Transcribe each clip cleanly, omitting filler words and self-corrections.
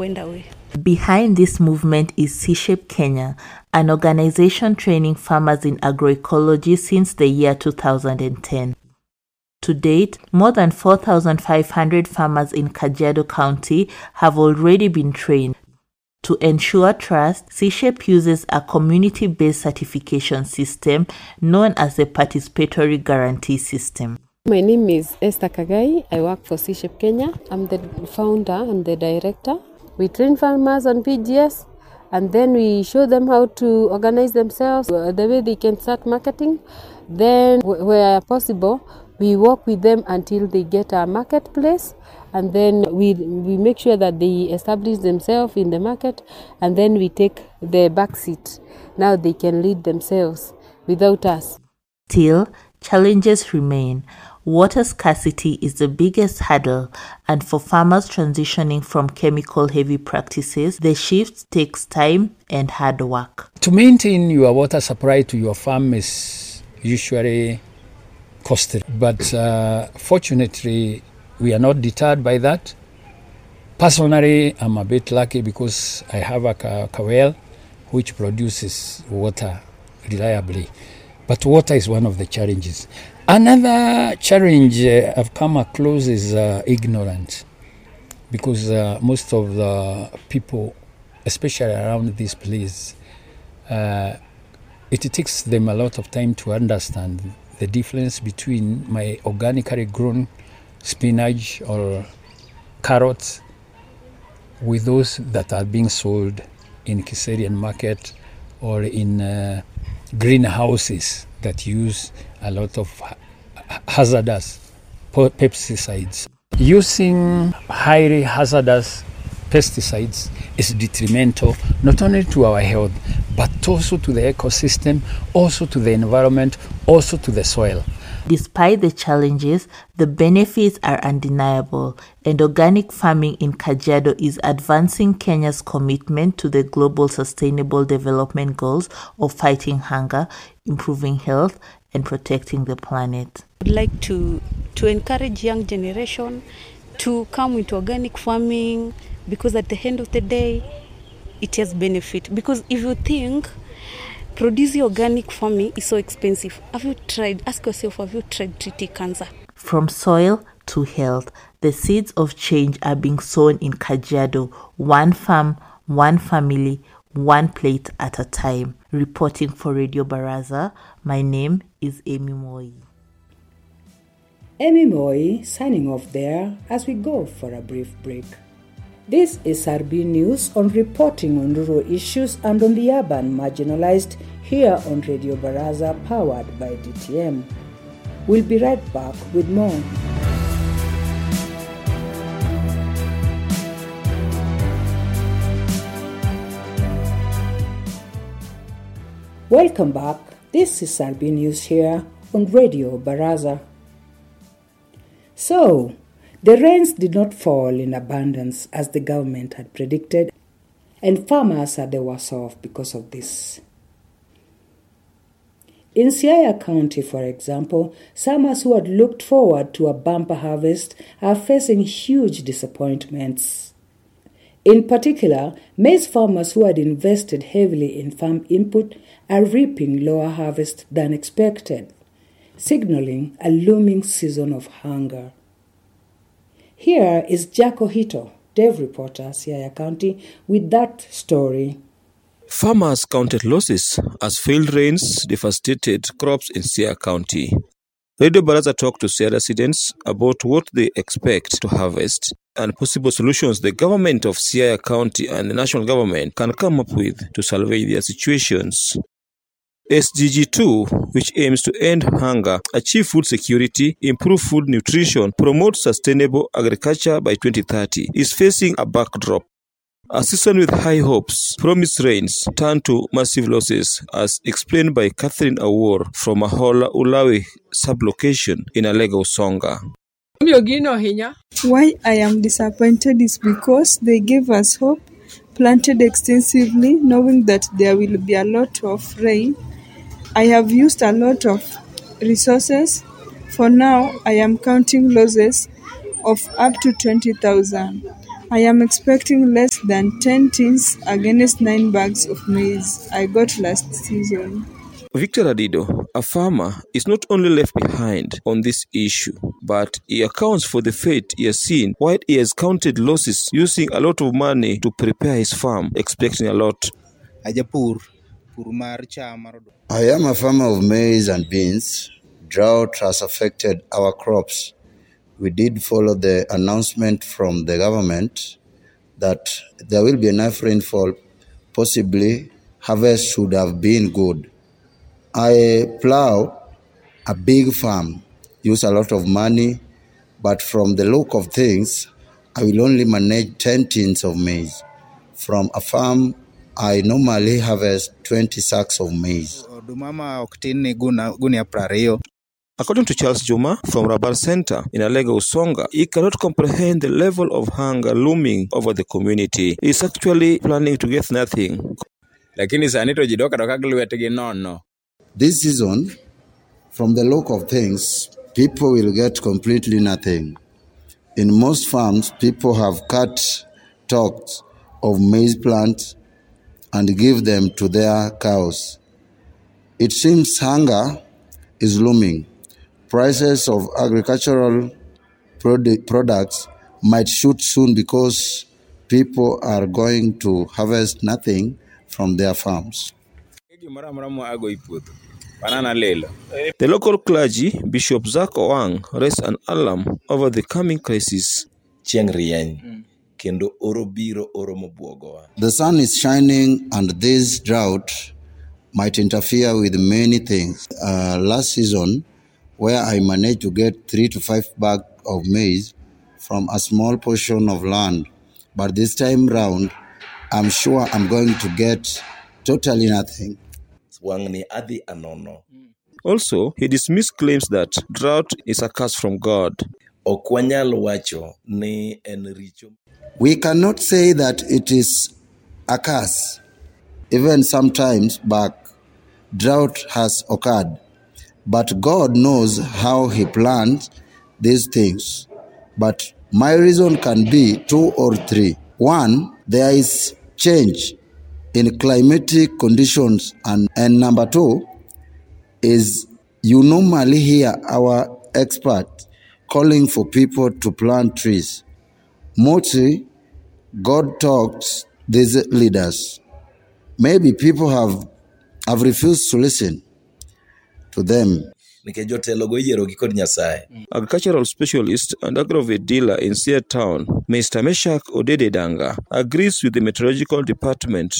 went away. Behind this movement is C-Shape Kenya, an organization training farmers in agroecology since the year 2010. To date, more than 4,500 farmers in Kajiado County have already been trained. To ensure trust, C-Shape uses a community-based certification system known as the Participatory Guarantee System. My name is Esther Kagai. I work for C-Shape Kenya. I'm the founder and the director. We train farmers on PGS, and then we show them how to organize themselves, the way they can start marketing. Then, where possible, we work with them until they get a marketplace, and then we make sure that they establish themselves in the market, and then we take the back seat. Now they can lead themselves without us. Still, challenges remain. Water scarcity is the biggest hurdle, and for farmers transitioning from chemical-heavy practices, the shift takes time and hard work. To maintain your water supply to your farm is usually costly, but fortunately, we are not deterred by that. Personally, I'm a bit lucky because I have a well which produces water reliably. But water is one of the challenges. Another challenge I've come across is ignorance, because most of the people, especially around this place, it takes them a lot of time to understand the difference between my organically grown spinach or carrots with those that are being sold in Kiserian market or in greenhouses that use a lot of hazardous pesticides. Using highly hazardous pesticides is detrimental not only to our health, but also to the ecosystem, also to the environment, also to the soil. Despite the challenges, the benefits are undeniable, and organic farming in Kajiado is advancing Kenya's commitment to the Global Sustainable Development Goals of fighting hunger, improving health, and protecting the planet. I'd like to encourage young generation to come into organic farming, because at the end of the day, it has benefit. Because if you think producing organic farming is so expensive, ask yourself, have you tried treating cancer? From soil to health, the seeds of change are being sown in Kajiado, one farm, one family, one plate at a time. Reporting for Radio Baraza, my name is Amy Moi. Amy Moi signing off there as we go for a brief break. This is RB News on reporting on rural issues and on the urban marginalized here on Radio Baraza, powered by DTM. We'll be right back with more. Welcome back. This is RB News here on Radio Baraza. So, the rains did not fall in abundance as the government had predicted, and farmers are the worse off because of this. In Siaya County, for example, farmers who had looked forward to a bumper harvest are facing huge disappointments. In particular, maize farmers who had invested heavily in farm input are reaping lower harvest than expected, signaling a looming season of hunger. Here is Jaco Hito, Dev reporter, Siaya County, with that story. Farmers counted losses as failed rains devastated crops in Siaya County. Radio Baraza talked to Siaya residents about what they expect to harvest and possible solutions the government of Siaya County and the national government can come up with to salvage their situations. SDG 2, which aims to end hunger, achieve food security, improve food nutrition, promote sustainable agriculture by 2030, is facing a backdrop. A season with high hopes, promised rains turned to massive losses, as explained by Catherine Awor from Ahola Ulawi sublocation in Alega Usonga. Why I am disappointed is because they gave us hope, planted extensively, knowing that there will be a lot of rain. I have used a lot of resources. For now, I am counting losses of up to 20,000. I am expecting less than 10 tins against 9 bags of maize I got last season. Victor Adido, a farmer, is not only left behind on this issue, but he accounts for the fate he has seen while he has counted losses using a lot of money to prepare his farm, expecting a lot. I am a farmer of maize and beans. Drought has affected our crops. We did follow the announcement from the government that there will be enough rainfall. Possibly, harvest should have been good. I plow a big farm, use a lot of money, but from the look of things, I will only manage 10 tins of maize. From a farm, I normally harvest 20 sacks of maize. According to Charles Juma from Rabar Center in Alega Usonga, he cannot comprehend the level of hunger looming over the community. He is actually planning to get nothing. This season, from the look of things, people will get completely nothing. In most farms, people have cut stalks of maize plants and give them to their cows. It seems hunger is looming. Prices of agricultural products might shoot soon because people are going to harvest nothing from their farms. The local clergy, Bishop Zach Owang, raised an alarm over the coming crisis. The sun is shining and this drought might interfere with many things. Last season, where I managed to get 3 to 5 bags of maize from a small portion of land, but this time round, I'm sure I'm going to get totally nothing. Also, he dismissed claims that drought is a curse from God. We cannot say that it is a curse. Even sometimes back, drought has occurred. But God knows how He plans these things. But my reason can be 2 or 3. 1, there is change in climatic conditions, and number 2 is you normally hear our experts calling for people to plant trees. Mostly, God talks these leaders. Maybe people have refused to listen to them. Agricultural specialist and agrovet dealer in Sia Town, Mr. Meshak Odededanga, agrees with the meteorological department.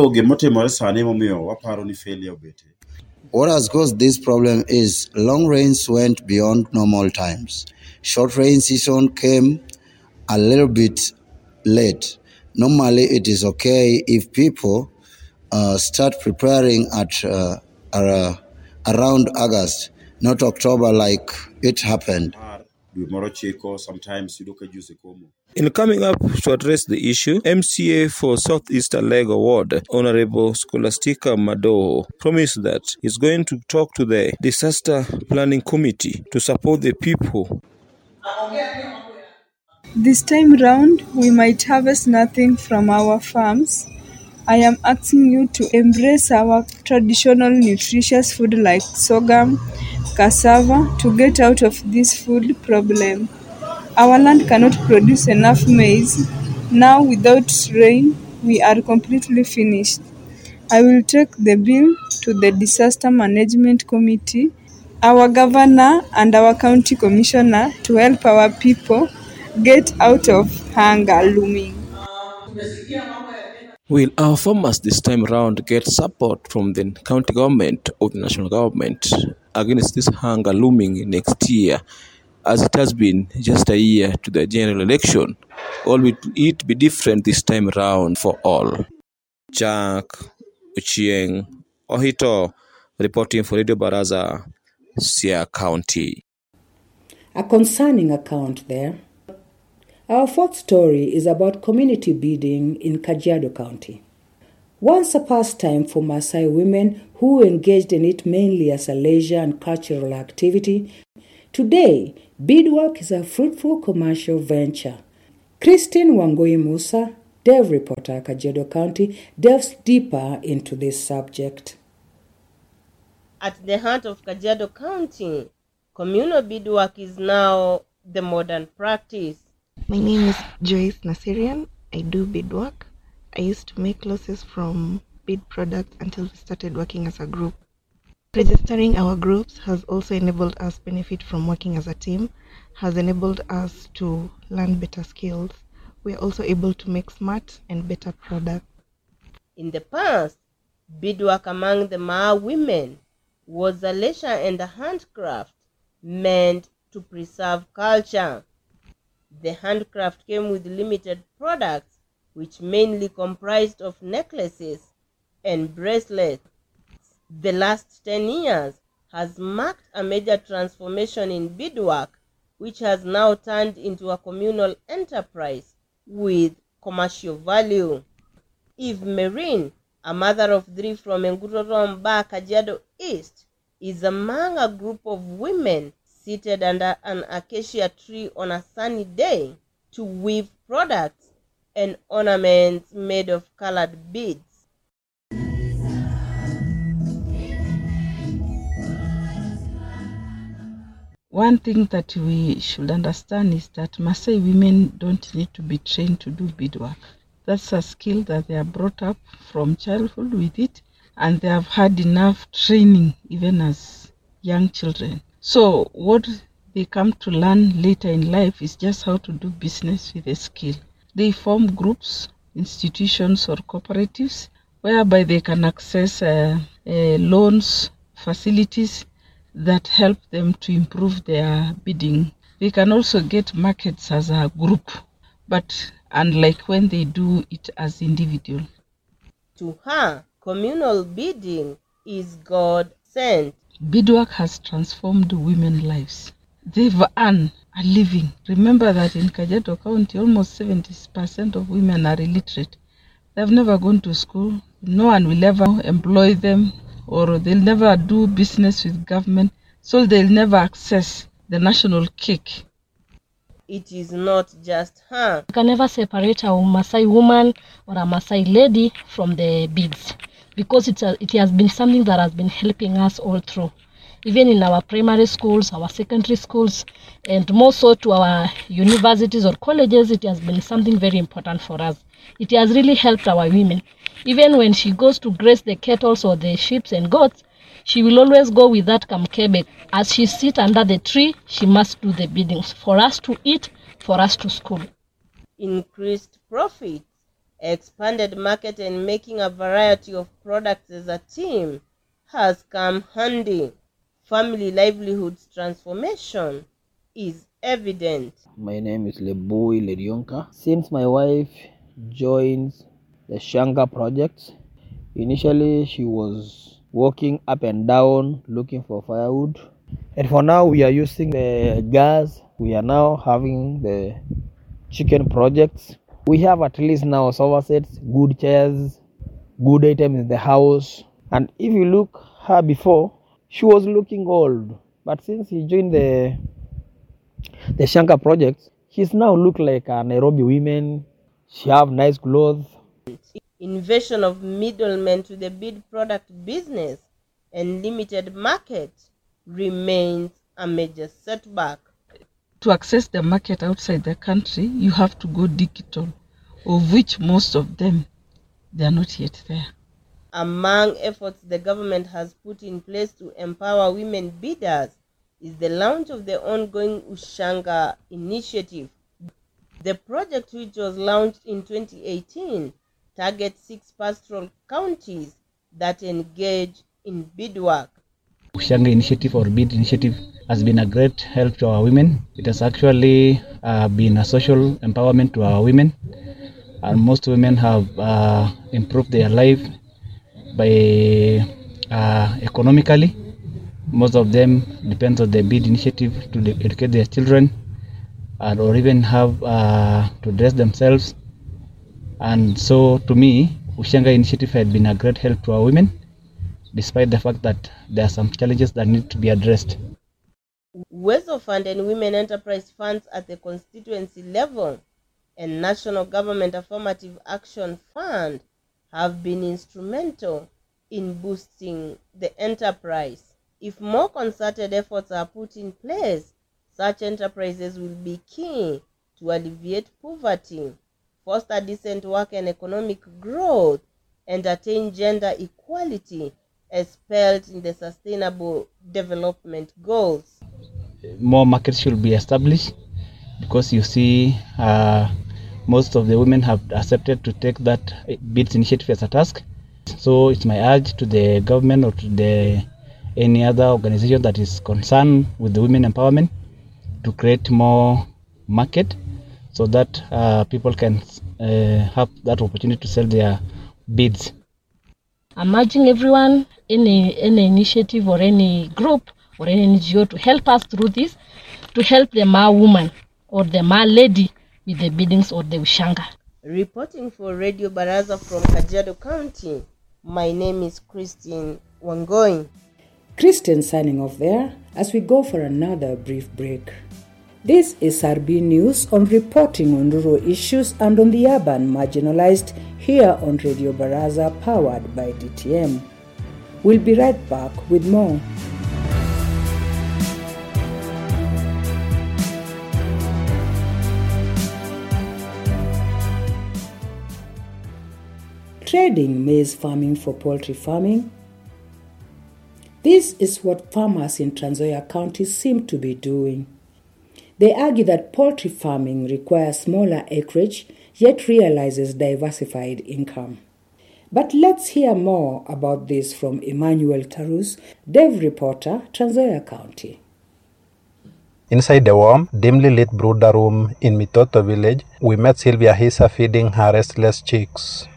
What has caused this problem is long rains went beyond normal times. Short rain season came a little bit late. Normally it is okay if people start preparing at around August, not October like it happened. In coming up to address the issue, MCA for Southeast Alega Ward, Honorable Scholastica Madoho, promised that he's going to talk to the Disaster Planning Committee to support the people. This time round, we might harvest nothing from our farms. I am asking you to embrace our traditional nutritious food like sorghum, cassava, to get out of this food problem. Our land cannot produce enough maize. Now, without rain, we are completely finished. I will take the bill to the Disaster Management Committee, our governor and our county commissioner to help our people get out of hunger looming. Will our farmers this time round get support from the county government or the national government against this hunger looming next year, as it has been just a year to the general election? Or will it be different this time round for all? Jack Uchieng Ohito reporting for Radio Baraza, Sia County. A concerning account there. Our fourth story is about community beading in Kajiado County. Once a pastime for Maasai women who engaged in it mainly as a leisure and cultural activity, today beadwork is a fruitful commercial venture. Christine Wangui Musa, Dev reporter, Kajiado County, delves deeper into this subject. At the heart of Kajiado County, communal beadwork is now the modern practice. My name is Joyce Nasirian. I do beadwork. I used to make losses from bead products until we started working as a group. Registering our groups has also enabled us benefit from working as a team, has enabled us to learn better skills. We are also able to make smart and better products. In the past, beadwork among the Maa women was a leisure and a handcraft meant to preserve culture. The handcraft came with limited products, which mainly comprised of necklaces and bracelets. The last 10 years has marked a major transformation in beadwork, which has now turned into a communal enterprise with commercial value. Eve Marine, a mother of 3 from Nguroromba, Kajiado East, is among a group of women seated under an acacia tree on a sunny day to weave products and ornaments made of colored beads. One thing that we should understand is that Maasai women don't need to be trained to do beadwork. That's a skill that they are brought up from childhood with it, and they have had enough training even as young children. So what they come to learn later in life is just how to do business with a skill. They form groups, institutions or cooperatives whereby they can access loans, facilities that help them to improve their bidding. They can also get markets as a group, but unlike when they do it as individual. To her, communal bidding is God sent. Beadwork has transformed women's lives. They've earned a living. Remember that in Kajiado County, almost 70% of women are illiterate. They've never gone to school. No one will ever employ them, or they'll never do business with government, so they'll never access the national cake. It is not just her. You can never separate a Maasai woman or a Maasai lady from the beads, because it has been something that has been helping us all through. Even in our primary schools, our secondary schools, and more so to our universities or colleges, it has been something very important for us. It has really helped our women. Even when she goes to graze the cattle or the sheep and goats, she will always go with that kamkebe. As she sits under the tree, she must do the biddings for us to eat, for us to school. Increased profits, expanded market, and making a variety of products as a team has come handy. Family livelihoods transformation is evident. My name is Lebui Lerionka. Since my wife joins the Shanga project, initially she was walking up and down looking for firewood, and for now we are using the gas. We are now having the chicken projects. We have at least now sofa sets, good chairs, good items in the house. And if you look her before, she was looking old, but since he joined the Shanga project, she's now look like a Nairobi woman. She have nice clothes. Invasion of middlemen to the bead product business and limited market remains a major setback. To access the market outside the country, you have to go digital, of which most of them, they are not yet there. Among efforts the government has put in place to empower women bidders is the launch of the ongoing Ushanga initiative. The project, which was launched in 2018, targets 6 pastoral counties that engage in beadwork. Ushanga initiative or bead initiative has been a great help to our women. It has actually been a social empowerment to our women, and most women have improved their life by economically. Most of them depends on the bead initiative to educate their children and or even have to dress themselves. And so to me, Ushanga initiative had been a great help to our women, despite the fact that there are some challenges that need to be addressed. Wezo Fund and Women Enterprise Funds at the constituency level and National Government Affirmative Action Fund have been instrumental in boosting the enterprise. If more concerted efforts are put in place, such enterprises will be key to alleviate poverty, foster decent work and economic growth, and attain gender equality as spelled in the Sustainable Development Goals. More markets should be established because you see most of the women have accepted to take that BEADS initiative as a task. So it's my urge to the government or to any other organization that is concerned with the women empowerment to create more market so that people can have that opportunity to sell their beads. I'm urging everyone, any initiative or any group or any NGO to help us through this, to help the Ma woman or the Ma lady with the beadings or the ushanga. Reporting for Radio Baraza from Kajiado County, my name is Christine Wangoi. Christine signing off there as we go for another brief break. This is RB News on reporting on rural issues and on the urban marginalized here on Radio Baraza powered by DTM. We'll be right back with more. Trading maize farming for poultry farming. This is what farmers in Trans Nzoia County seem to be doing. They argue that poultry farming requires smaller acreage, yet realizes diversified income. But let's hear more about this from Emmanuel Tarus, Dev reporter, Trans Nzoia County. Inside the warm, dimly lit brooder room in Mitoto village, we met Sylvia Hisa feeding her restless chicks.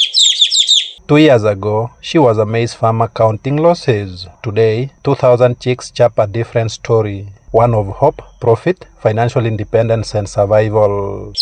2 years ago, she was a maize farmer counting losses. Today, 2,000 chicks chap a different story. One of hope, profit, financial independence and survival.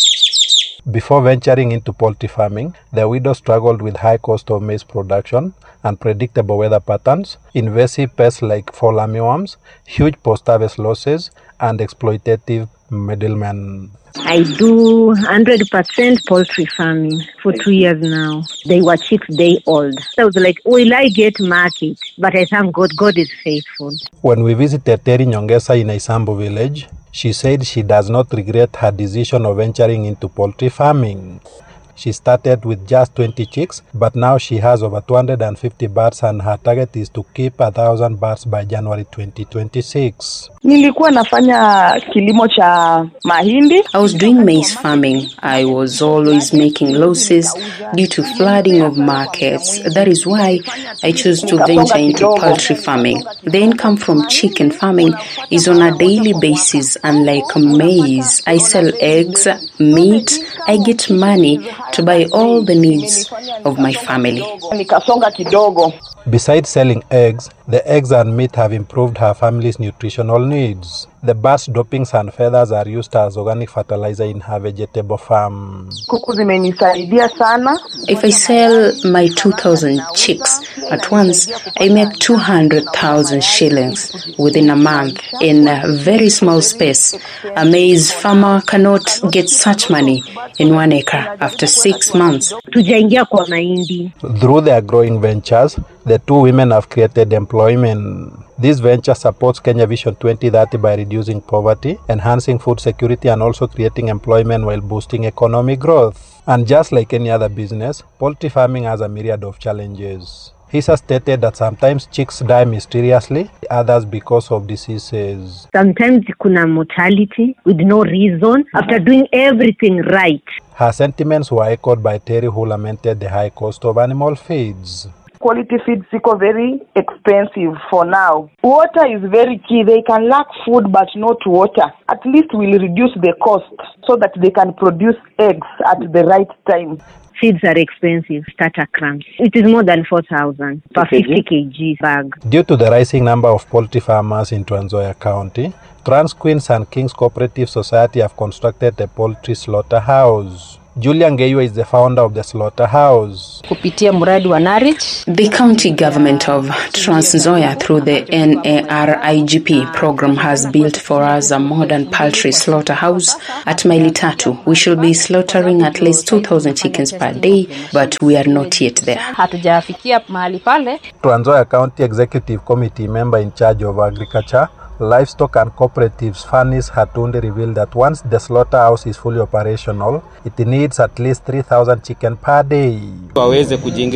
Before venturing into poultry farming, the widow struggled with high cost of maize production, unpredictable weather patterns, invasive pests like fall armyworms, huge post-harvest losses, and exploitative middlemen. I do 100% poultry farming for 2 years now. They were chicks day old. So I was like, will I get market? But I thank God, God is faithful. When we visited Terry Nyongesa in Isambu village, she said she does not regret her decision of venturing into poultry farming. She started with just 20 chicks, but now she has over 250 birds and her target is to keep 1,000 birds by January 2026. Nilikuwa nafanya kilimo cha mahindi. I was doing maize farming. I was always making losses due to flooding of markets. That is why I chose to venture into poultry farming. The income from chicken farming is on a daily basis, unlike maize. I sell eggs, meat. I get money to buy all the needs of my family. Nikasonga kidogo. Besides selling eggs, the eggs and meat have improved her family's nutritional needs. The birds' droppings and feathers are used as organic fertilizer in her vegetable farm. Kuku zimenisaidia sana. If I sell my 2,000 chicks at once, I make 200,000 shillings within a month in a very small space. A maize farmer cannot get such money in 1 acre after 6 months. Tujaingia kwa mahindi. Through their growing ventures, the two women have created employment. This venture supports Kenya Vision 2030 by reducing poverty, enhancing food security, and also creating employment while boosting economic growth. And just like any other business, poultry farming has a myriad of challenges. He stated that sometimes chicks die mysteriously, others because of diseases. Sometimes kuna mortality with no reason after doing everything right. Her sentiments were echoed by Terry, who lamented the high cost of animal feeds. Quality feeds are very expensive for now. Water is very key. They can lack food but not water. At least we'll reduce the cost so that they can produce eggs at the right time. Feeds are expensive, starter crumbs. It is more than 4,000 per 50 kg bag. Due to the rising number of poultry farmers in Trans Nzoia County, Trans Queens and Kings Cooperative Society have constructed a poultry slaughterhouse. Julia Ngeiwa is the founder of the slaughterhouse. Kupitia mradi wa Narich, the county government of Trans Nzoia through the NARIGP program has built for us a modern poultry slaughterhouse at Maili Tatu. We should be slaughtering at least 2,000 chickens per day, but we are not yet there. Hatujafikia mahali pale. Trans Nzoia County Executive Committee member in charge of agriculture, livestock and cooperatives Fanis Hatundi revealed that once the slaughterhouse is fully operational, it needs at least 3,000 chicken per day. We're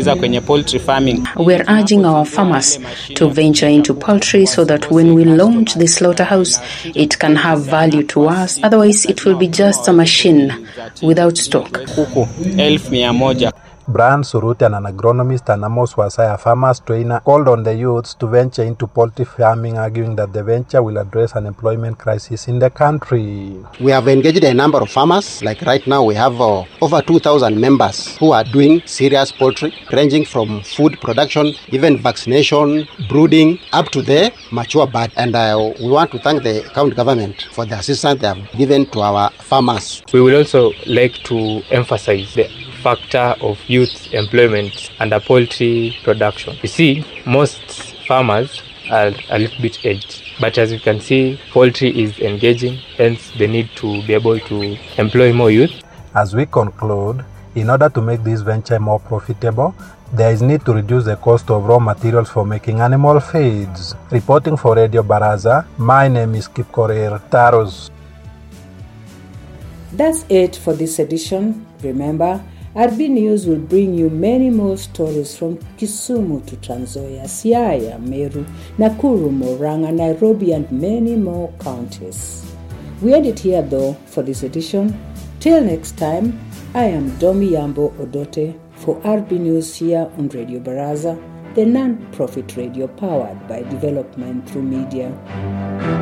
urging our farmers to venture into poultry so that when we launch the slaughterhouse, it can have value to us. Otherwise, it will be just a machine without stock. Brian Surutian, an agronomist and Amos Wasaya farmers trainer, called on the youths to venture into poultry farming, arguing that the venture will address unemployment crisis in the country. We have engaged a number of farmers. Like right now, we have over 2,000 members who are doing serious poultry, ranging from food production, even vaccination, brooding, up to the mature bird. And we want to thank the county government for the assistance they have given to our farmers. We would also like to emphasize the factor of youth employment under poultry production. You see, most farmers are a little bit aged, but as you can see, poultry is engaging, hence the need to be able to employ more youth. As we conclude, in order to make this venture more profitable, there is need to reduce the cost of raw materials for making animal feeds. Reporting for Radio Baraza, my name is Kip Korir Taros. That's it for this edition. Remember, RB News will bring you many more stories from Kisumu to Trans Nzoia, Siaya, Meru, Nakuru, Murang'a, Nairobi, and many more counties. We end it here though for this edition. Till next time, I am Domi Yambo Odote for RB News here on Radio Baraza, the non-profit radio powered by development through media.